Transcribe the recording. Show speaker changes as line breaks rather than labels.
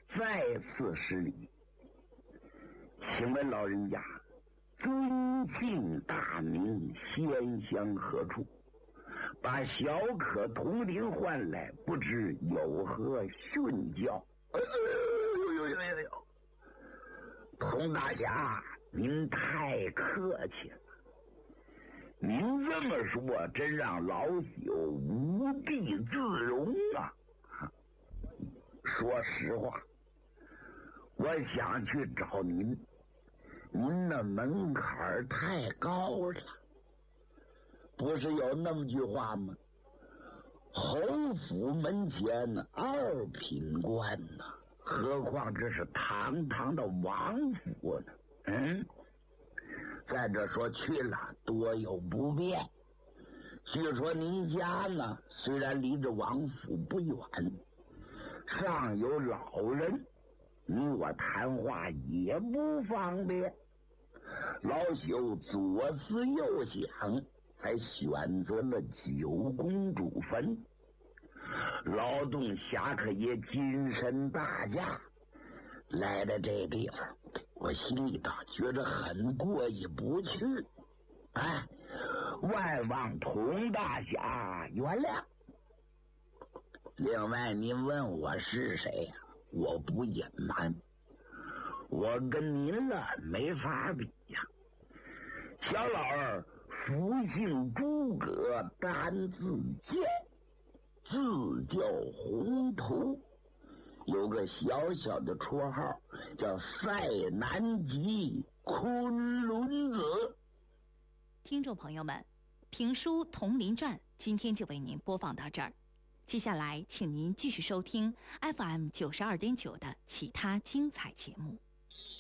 再次施礼，请问老人家，尊姓大名，先乡何处？把小可铜铃唤来，不知有何训教？童大侠，您太客气了，您这么说，真让老朽无地自容啊！说实话，我想去找您，您的门槛太高了。不是有那么句话吗？侯府门前二品官呐，何况这是堂堂的王府呢？再者说去了多有不便。据说您家呢，虽然离着王府不远，上有老人，你我谈话也不方便。老朽左思右想，才选择了9公主坟。劳动侠客也精神大驾，来到这地方，我心里倒觉着很过意不去。万望童大侠原谅。另外，您问我是谁呀？我不隐瞒，我跟您了没法比呀。小老儿福姓诸葛，单字剑，字叫宏图，有个小小的绰号叫塞南极昆仑子。
听众朋友们，评书《铜铃传》今天就为您播放到这儿，接下来请您继续收听 FM92.9 的其他精彩节目。